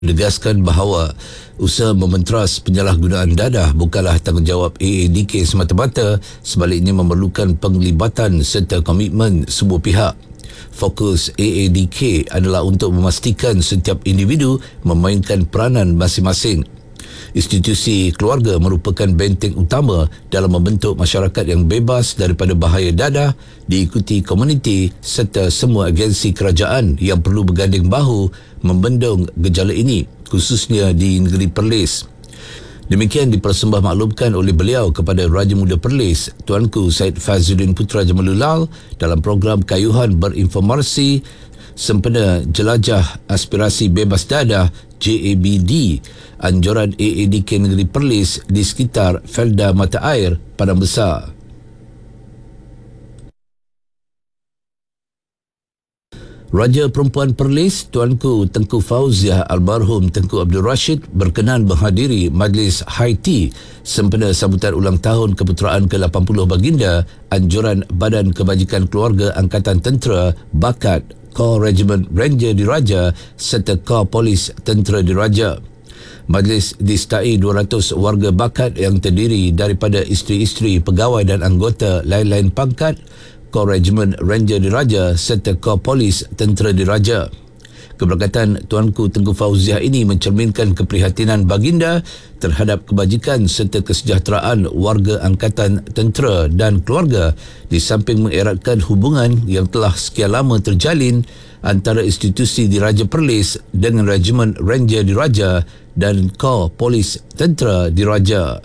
menegaskan bahawa usaha mementeras penyalahgunaan dadah bukanlah tanggungjawab AADK semata-mata, sebaliknya memerlukan penglibatan serta komitmen semua pihak. Fokus AADK adalah untuk memastikan setiap individu memainkan peranan masing-masing. Institusi keluarga merupakan benteng utama dalam membentuk masyarakat yang bebas daripada bahaya dadah, diikuti komuniti serta semua agensi kerajaan yang perlu berganding bahu membendung gejala ini, khususnya di negeri Perlis. Demikian dipersembah maklumkan oleh beliau kepada Raja Muda Perlis, Tuanku Syed Fazzuddin Putra Jamalulal dalam program kayuhan berinformasi sempena jelajah aspirasi bebas dadah JABD anjuran AADK Negeri Perlis di sekitar Felda Mata Air, Padang Besar. Raja Perempuan Perlis, Tuanku Tengku Fauziah Almarhum Tengku Abdul Rashid berkenan menghadiri majlis High Tea sempena sambutan ulang tahun keputeraan ke-80 baginda anjuran Badan Kebajikan Keluarga Angkatan Tentera Bakat Korps Regiment Ranger Diraja serta Korps Polis Tentera Diraja. Majlis disertai 200 warga bakat yang terdiri daripada isteri-isteri pegawai dan anggota lain-lain pangkat Korps Regiment Ranger Diraja serta Korps Polis Tentera Diraja. Keberkatan Tuanku Tengku Fauziah ini mencerminkan keprihatinan baginda terhadap kebajikan serta kesejahteraan warga angkatan tentera dan keluarga, di samping mengeratkan hubungan yang telah sekian lama terjalin antara institusi Diraja Perlis dengan Regiment Ranger Diraja dan Korps Polis Tentera Diraja.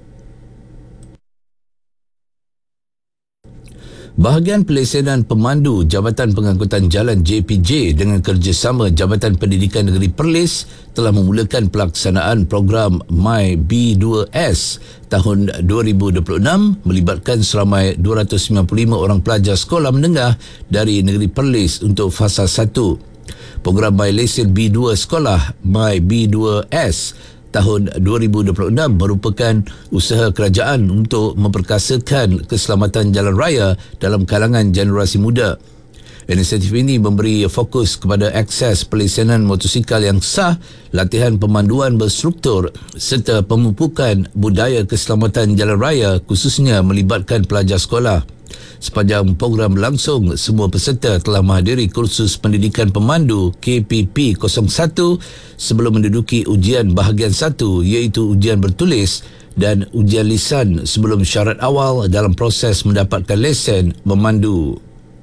Bahagian Pelesenan Pemandu Jabatan Pengangkutan Jalan JPJ dengan kerjasama Jabatan Pendidikan Negeri Perlis telah memulakan pelaksanaan program My B2S tahun 2026 melibatkan seramai 295 orang pelajar sekolah menengah dari Negeri Perlis untuk fasa 1. Program My Lesen B2 Sekolah My B2S tahun 2026 merupakan usaha kerajaan untuk memperkasakan keselamatan jalan raya dalam kalangan generasi muda. Inisiatif ini memberi fokus kepada akses pelesenan motosikal yang sah, latihan pemanduan berstruktur serta pemupukan budaya keselamatan jalan raya khususnya melibatkan pelajar sekolah. Sepanjang program berlangsung, semua peserta telah menghadiri kursus pendidikan pemandu KPP 01 sebelum menduduki ujian bahagian 1 iaitu ujian bertulis dan ujian lisan sebelum syarat awal dalam proses mendapatkan lesen memandu.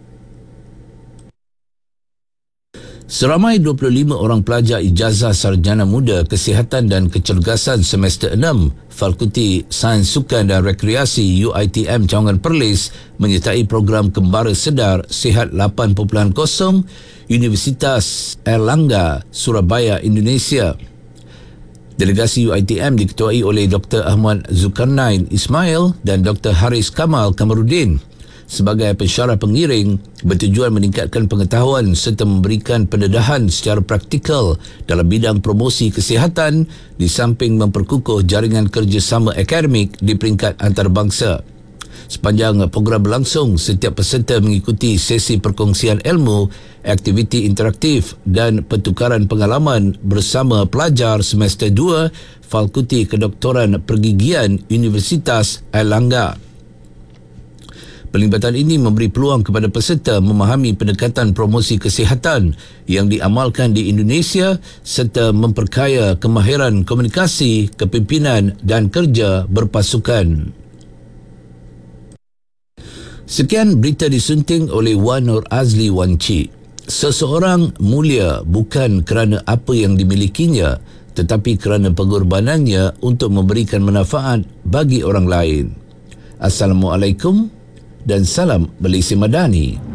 Seramai 25 orang pelajar ijazah sarjana muda kesihatan dan kecergasan semester 6 Fakulti Sains Sukan dan Rekreasi UiTM Cawangan Perlis menyertai program Kembara Sedar Sihat 8.0 Universitas Airlangga Surabaya, Indonesia. Delegasi UiTM diketuai oleh Dr. Ahmad Zulkarnain Ismail dan Dr. Haris Kamal Kamarudin sebagai pensyarah pengiring, bertujuan meningkatkan pengetahuan serta memberikan pendedahan secara praktikal dalam bidang promosi kesihatan di samping memperkukuh jaringan kerjasama akademik di peringkat antarabangsa. Sepanjang program berlangsung, setiap peserta mengikuti sesi perkongsian ilmu, aktiviti interaktif dan pertukaran pengalaman bersama pelajar semester 2 Fakulti Kedoktoran Pergigian Universitas Airlangga. Pelibatan ini memberi peluang kepada peserta memahami pendekatan promosi kesihatan yang diamalkan di Indonesia serta memperkaya kemahiran komunikasi, kepimpinan dan kerja berpasukan. Sekian berita disunting oleh Wan Nur Azli Wan Cik. Seseorang mulia bukan kerana apa yang dimilikinya, tetapi kerana pengorbanannya untuk memberikan manfaat bagi orang lain. Assalamualaikum dan salam Malaysia Madani.